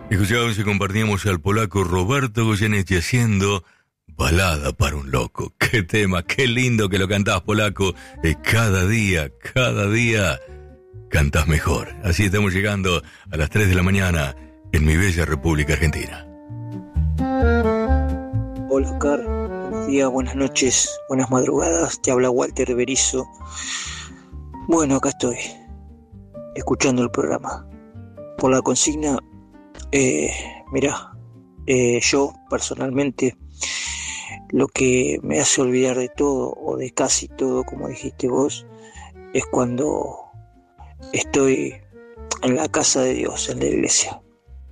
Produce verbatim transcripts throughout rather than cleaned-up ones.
Escuchábamos y compartíamos al polaco Roberto Goyeneche haciendo Balada para un loco. Qué tema, qué lindo que lo cantás, polaco. Eh, cada día, cada día cantás mejor. Así estamos llegando a las tres de la mañana en mi bella República Argentina. Hola Oscar, buenos días, buenas noches, buenas madrugadas. Te habla Walter Berizo. Bueno, acá estoy, escuchando el programa. Por la consigna, eh, mirá, eh, yo personalmente, lo que me hace olvidar de todo, o de casi todo, como dijiste vos, es cuando estoy en la casa de Dios, en la iglesia.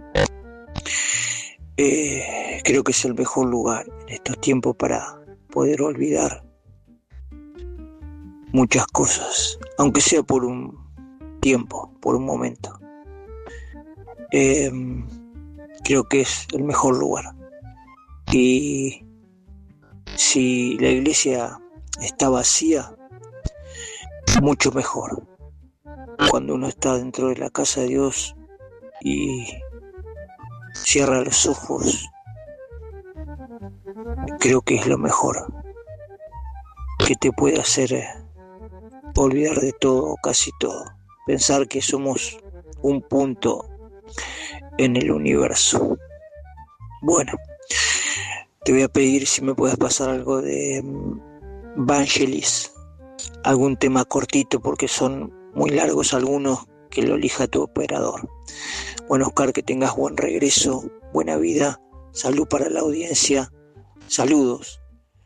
Eh, creo que es el mejor lugar en estos tiempos para poder olvidar muchas cosas, aunque sea por un tiempo, por un momento. Eh, creo que es el mejor lugar. Y si la iglesia está vacía, mucho mejor. Cuando uno está dentro de la casa de Dios y cierra los ojos, creo que es lo mejor que te puede hacer olvidar de todo, casi todo. Pensar que somos un punto en el universo. Bueno, te voy a pedir si me puedes pasar algo de Vangelis, algún tema cortito, porque son muy largos algunos, que lo elija tu operador. Bueno, Oscar, que tengas buen regreso, buena vida, salud para la audiencia, saludos,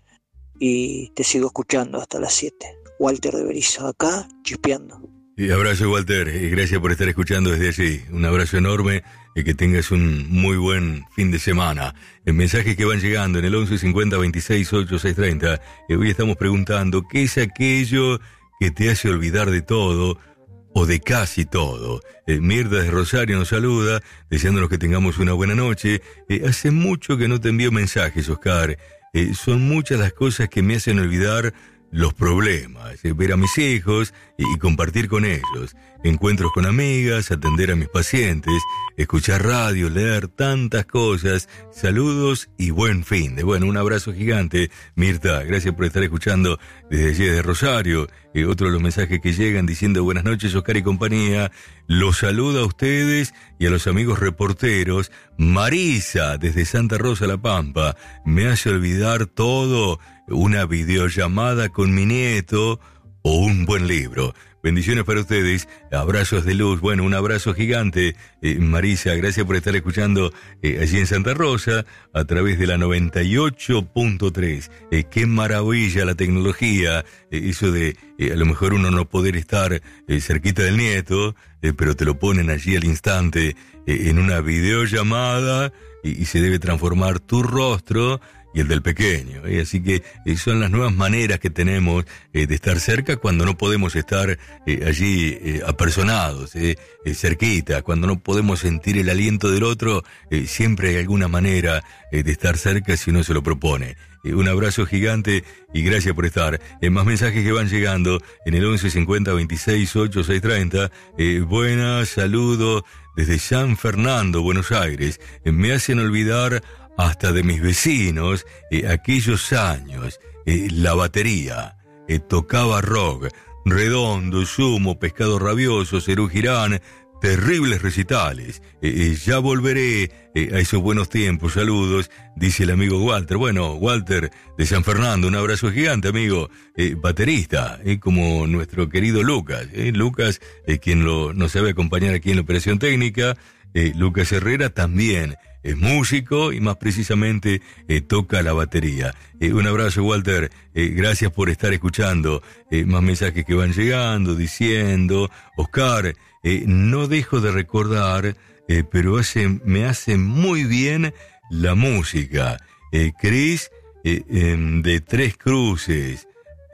y te sigo escuchando hasta las siete. Walter de Berizo, acá, chispeando. Y abrazo, Walter, y gracias por estar escuchando desde allí. Un abrazo enorme y que tengas un muy buen fin de semana. El mensajes que van llegando en el once cincuenta veintiséis ochenta y seis treinta. Y hoy estamos preguntando, ¿qué es aquello que te hace olvidar de todo o de casi todo? Eh, Mirta de Rosario nos saluda, deseándonos que tengamos una buena noche. Eh, hace mucho que no te envío mensajes, Oscar. Eh, son muchas las cosas que me hacen olvidar los problemas, eh, ver a mis hijos y, y compartir con ellos, encuentros con amigas, atender a mis pacientes, escuchar radio, leer tantas cosas. Saludos y buen fin de. Bueno, un abrazo gigante, Mirta, gracias por estar escuchando desde allí de Rosario. Eh, otro de los mensajes que llegan diciendo buenas noches, Oscar y compañía, los saluda a ustedes y a los amigos reporteros. Marisa desde Santa Rosa La Pampa, me hace olvidar todo, una videollamada con mi nieto o un buen libro. Bendiciones para ustedes, abrazos de luz. Bueno, un abrazo gigante, eh, Marisa, gracias por estar escuchando eh, allí en Santa Rosa a través de la noventa y ocho punto tres. Eh, qué maravilla la tecnología, eh, eso de eh, a lo mejor uno no poder estar eh, cerquita del nieto, eh, pero te lo ponen allí al instante eh, en una videollamada y, y se debe transformar tu rostro y el del pequeño, ¿eh? Así que eh, son las nuevas maneras que tenemos eh, de estar cerca cuando no podemos estar eh, allí eh, apersonados, eh, eh, cerquita, cuando no podemos sentir el aliento del otro, eh, siempre hay alguna manera eh, de estar cerca si uno se lo propone. Eh, un abrazo gigante y gracias por estar. Eh, más mensajes que van llegando en el once cincuenta veintiséis ochenta y seis treinta. Eh, buenas, saludo desde San Fernando, Buenos Aires. Eh, me hacen olvidar hasta de mis vecinos, eh, aquellos años, eh, la batería, eh, tocaba rock, Redondo, Sumo, Pescado Rabioso, Cerú Girán, terribles recitales. Eh, eh, ya volveré eh, a esos buenos tiempos, saludos, dice el amigo Walter. Bueno, Walter de San Fernando, un abrazo gigante, amigo, eh, baterista, eh, como nuestro querido Lucas, eh, Lucas, eh, quien lo, nos sabe acompañar aquí en la operación técnica, eh, Lucas Herrera también es músico y más precisamente eh, toca la batería. Eh, un abrazo, Walter, eh, gracias por estar escuchando. Eh, más mensajes que van llegando diciendo, Oscar, eh, no dejo de recordar, eh, pero hace, me hace muy bien la música. Eh, Cris eh, eh, de Tres Cruces.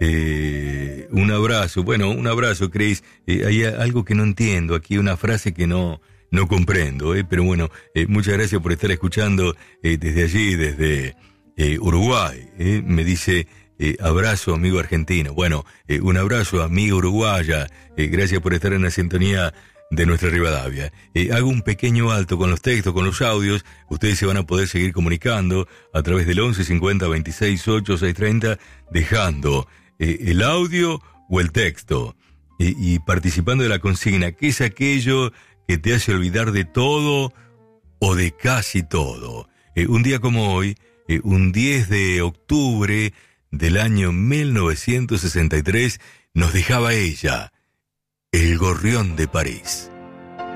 Eh, un abrazo, bueno, un abrazo, Cris. Eh, hay algo que no entiendo aquí, una frase que no... No comprendo, eh, pero bueno, eh, muchas gracias por estar escuchando eh, desde allí, desde eh, Uruguay. Eh, me dice, eh, abrazo amigo argentino. Bueno, eh, un abrazo amigo uruguaya. Eh, gracias por estar en la sintonía de nuestra Rivadavia. Eh, hago un pequeño alto con los textos, con los audios. Ustedes se van a poder seguir comunicando a través del once cincuenta veintiséis ocho seis treinta, dejando eh, el audio o el texto eh, y participando de la consigna. ¿Qué es aquello que te hace olvidar de todo o de casi todo? Eh, un día como hoy, eh, un diez de octubre del año mil novecientos sesenta y tres, nos dejaba ella, El Gorrión de París.